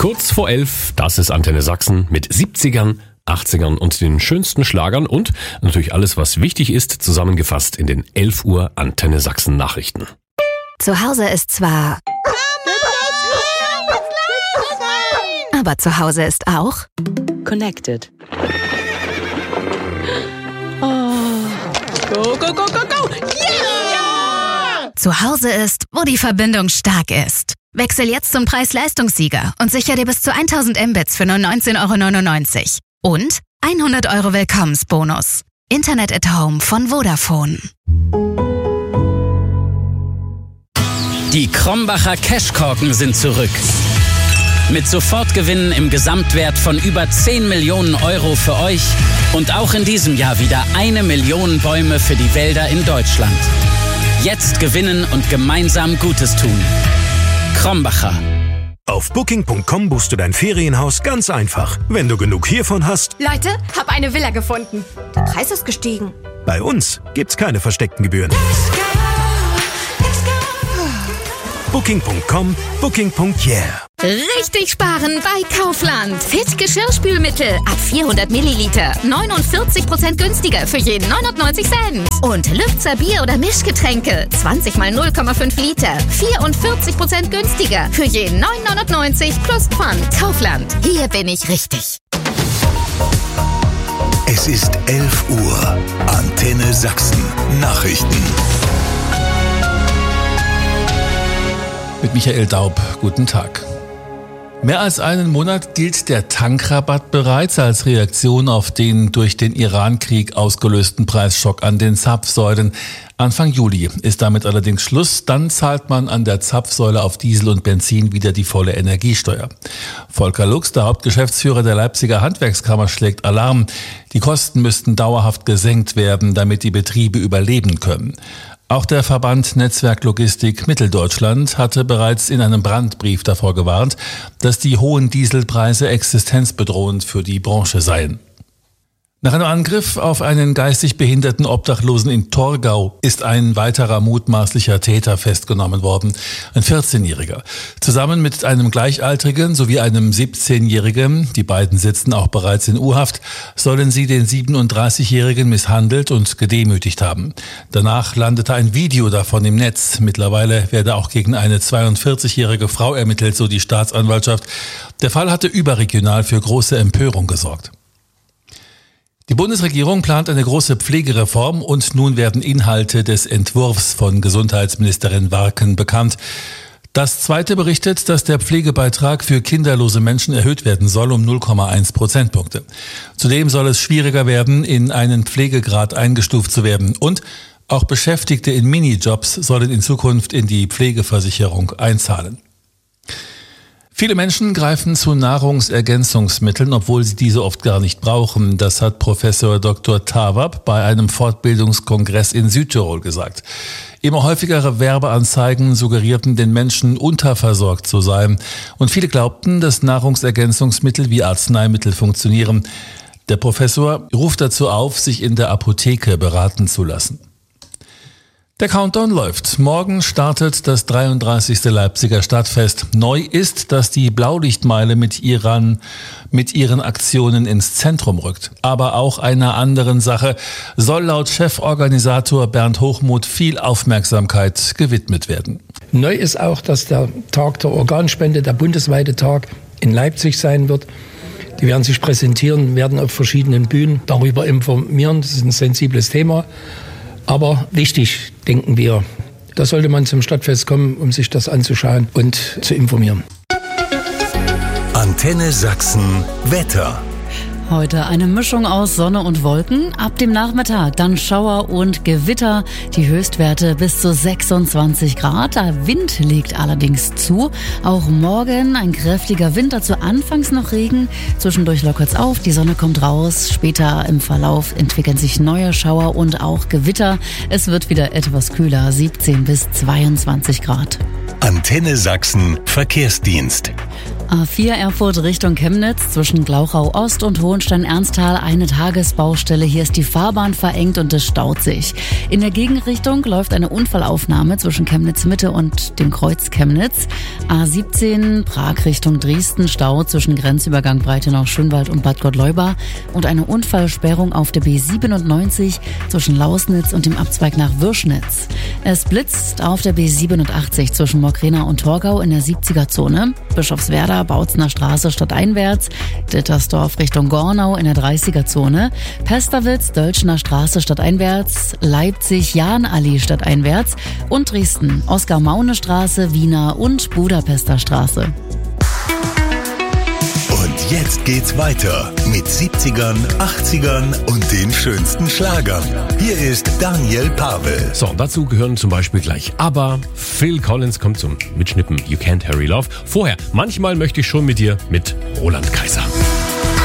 Kurz vor 11, das ist Antenne Sachsen mit 70ern, 80ern und den schönsten Schlagern und natürlich alles, was wichtig ist, zusammengefasst in den 11 Uhr Antenne Sachsen Nachrichten. Zu Hause ist zwar... Aber zu Hause ist auch... Connected. Oh. Go, go, go, go, go! Yeah! Zu Hause ist, wo die Verbindung stark ist. Wechsel jetzt zum Preis-Leistungssieger und sicher dir bis zu 1000 Mbits für nur 19,99 € und 100 € Willkommensbonus. Internet at Home von Vodafone. Die Krombacher Cashkorken sind zurück. Mit Sofortgewinnen im Gesamtwert von über 10 Millionen € für euch und auch in diesem Jahr wieder 1 Million Bäume für die Wälder in Deutschland. Jetzt gewinnen und gemeinsam Gutes tun. Krombacher. Auf Booking.com buchst du dein Ferienhaus ganz einfach, wenn du genug hiervon hast. Leute, hab eine Villa gefunden. Der Preis ist gestiegen. Bei uns gibt's keine versteckten Gebühren. Booking.com, Booking.yeah. Richtig sparen bei Kaufland. Fit Geschirrspülmittel ab 400 Milliliter. 49% günstiger für jeden 99 Cent. Und Lübzer Bier- oder Mischgetränke. 20 mal 0,5 Liter. 44% günstiger für jeden 9,99 plus Pfand. Kaufland. Hier bin ich richtig. Es ist 11 Uhr. Antenne Sachsen. Nachrichten. Mit Michael Daub, guten Tag. Mehr als einen Monat gilt der Tankrabatt bereits als Reaktion auf den durch den Iran-Krieg ausgelösten Preisschock an den Zapfsäulen. Anfang Juli ist damit allerdings Schluss. Dann zahlt man an der Zapfsäule auf Diesel und Benzin wieder die volle Energiesteuer. Volker Lux, der Hauptgeschäftsführer der Leipziger Handwerkskammer, schlägt Alarm. Die Kosten müssten dauerhaft gesenkt werden, damit die Betriebe überleben können. Auch der Verband Netzwerk Logistik Mitteldeutschland hatte bereits in einem Brandbrief davor gewarnt, dass die hohen Dieselpreise existenzbedrohend für die Branche seien. Nach einem Angriff auf einen geistig behinderten Obdachlosen in Torgau ist ein weiterer mutmaßlicher Täter festgenommen worden, ein 14-Jähriger. Zusammen mit einem Gleichaltrigen sowie einem 17-Jährigen, die beiden sitzen auch bereits in U-Haft, sollen sie den 37-Jährigen misshandelt und gedemütigt haben. Danach landete ein Video davon im Netz. Mittlerweile werde auch gegen eine 42-jährige Frau ermittelt, so die Staatsanwaltschaft. Der Fall hatte überregional für große Empörung gesorgt. Die Bundesregierung plant eine große Pflegereform und nun werden Inhalte des Entwurfs von Gesundheitsministerin Warken bekannt. Das Zweite berichtet, dass der Pflegebeitrag für kinderlose Menschen erhöht werden soll um 0,1 Prozentpunkte. Zudem soll es schwieriger werden, in einen Pflegegrad eingestuft zu werden. Und auch Beschäftigte in Minijobs sollen in Zukunft in die Pflegeversicherung einzahlen. Viele Menschen greifen zu Nahrungsergänzungsmitteln, obwohl sie diese oft gar nicht brauchen. Das hat Professor Dr. Tawab bei einem Fortbildungskongress in Südtirol gesagt. Immer häufigere Werbeanzeigen suggerierten den Menschen, unterversorgt zu sein. Und viele glaubten, dass Nahrungsergänzungsmittel wie Arzneimittel funktionieren. Der Professor ruft dazu auf, sich in der Apotheke beraten zu lassen. Der Countdown läuft. Morgen startet das 33. Leipziger Stadtfest. Neu ist, dass die Blaulichtmeile mit ihren Aktionen ins Zentrum rückt. Aber auch einer anderen Sache soll laut Cheforganisator Bernd Hochmuth viel Aufmerksamkeit gewidmet werden. Neu ist auch, dass der Tag der Organspende, der bundesweite Tag, in Leipzig sein wird. Die werden sich präsentieren, werden auf verschiedenen Bühnen darüber informieren. Das ist ein sensibles Thema. Aber wichtig, denken wir. Da sollte man zum Stadtfest kommen, um sich das anzuschauen und zu informieren. Antenne Sachsen Wetter. Heute eine Mischung aus Sonne und Wolken. Ab dem Nachmittag dann Schauer und Gewitter. Die Höchstwerte bis zu 26 Grad. Der Wind legt allerdings zu. Auch morgen ein kräftiger Wind, dazu anfangs noch Regen. Zwischendurch lockert's auf, die Sonne kommt raus. Später im Verlauf entwickeln sich neue Schauer und auch Gewitter. Es wird wieder etwas kühler, 17 bis 22 Grad. Antenne Sachsen Verkehrsdienst. A4 Erfurt Richtung Chemnitz zwischen Glauchau Ost und Hohenstein-Ernsthal eine Tagesbaustelle. Hier ist die Fahrbahn verengt und es staut sich. In der Gegenrichtung läuft eine Unfallaufnahme zwischen Chemnitz Mitte und dem Kreuz Chemnitz. A17 Prag Richtung Dresden, Stau zwischen Grenzübergang Breitenau-Schönwald und Bad Gottleuba und eine Unfallsperrung auf der B97 zwischen Lausnitz und dem Abzweig nach Würschnitz. Es blitzt auf der B87 zwischen Mockrena und Torgau in der 70er-Zone. Bischofswerda, Bautzner Straße stadteinwärts, Dittersdorf Richtung Gornau in der 30er-Zone, Pesterwitz, Dölschner Straße stadteinwärts, Leipzig, Jahnallee stadteinwärts und Dresden, Oskar-Maune-Straße, Wiener und Budapester Straße. Und jetzt geht's weiter mit 70ern, 80ern und den schönsten Schlagern. Hier ist Daniel Pavel. So, dazu gehören zum Beispiel gleich ABBA, Phil Collins kommt zum Mitschnippen You Can't Hurry Love. Vorher, manchmal möchte ich schon mit dir mit Roland Kaiser.